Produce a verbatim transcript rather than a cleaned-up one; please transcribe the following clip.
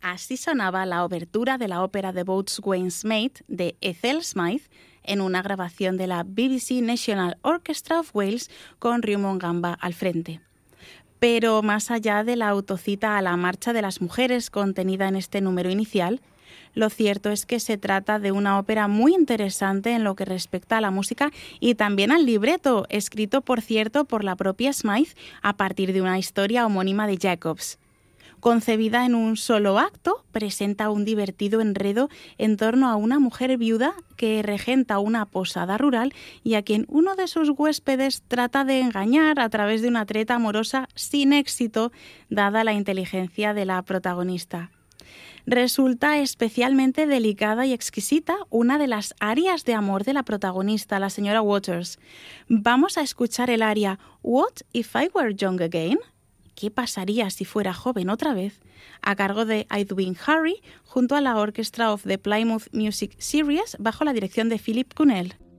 Así sonaba la obertura de la ópera The Boatswain's Mate de Ethel Smythe en una grabación de la B B C National Orchestra of Wales con Riumon Gamba al frente. Pero más allá de la autocita a la marcha de las mujeres contenida en este número inicial, lo cierto es que se trata de una ópera muy interesante en lo que respecta a la música y también al libreto, escrito, por cierto, por la propia Smythe a partir de una historia homónima de Jacobs. Concebida en un solo acto, presenta un divertido enredo en torno a una mujer viuda que regenta una posada rural y a quien uno de sus huéspedes trata de engañar a través de una treta amorosa sin éxito, dada la inteligencia de la protagonista. Resulta especialmente delicada y exquisita una de las arias de amor de la protagonista, la señora Waters. Vamos a escuchar el aria What If I Were Young Again? ¿Qué pasaría si fuera joven otra vez?, a cargo de Edwin Harry, junto a la Orchestra of the Plymouth Music Series, bajo la dirección de Philip Cunnell.